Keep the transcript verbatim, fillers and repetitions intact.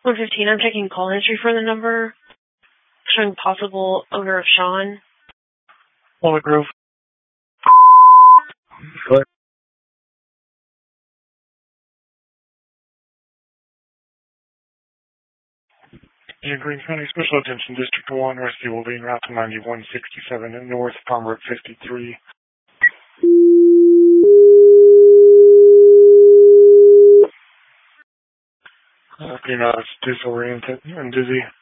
one fifteen, I'm checking call history for the number, showing possible owner of Sean. Walnut Grove. What? Yeah, Greene County Special Attention District one, rescue will be en route to ninety-one sixty-seven and North Palm Road fifty-three. Uh, you know, it's disoriented and dizzy.